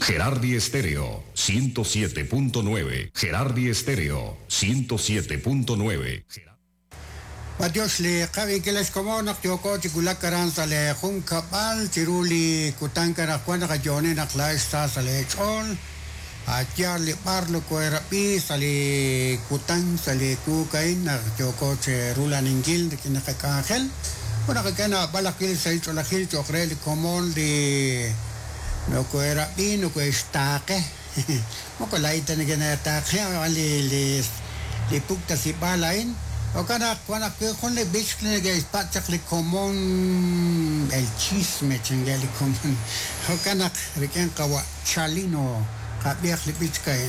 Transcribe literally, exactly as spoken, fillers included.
Gerardi Estéreo ciento siete punto nueve. Gerardi Estéreo ciento siete punto nueve. Adiós le kawi kilas como nak yoko tikula karan sa le khum kapal tiruli kutang kara kwana ka jone nak la sta sa le chol atia le parlo ko rapi sa le kutang sa le ku kain nak yoko che rula ningil de kina ka kahel una ka kana balakil sa ito la khil chokre le komon de no ko rapi no ko stake mo ko laita ni gana ta khia le le le pukta si balain o kana cuando que con le bitch que es prácticamente común el chisme chingeli común o kana riken kawa chalino kabia le bitch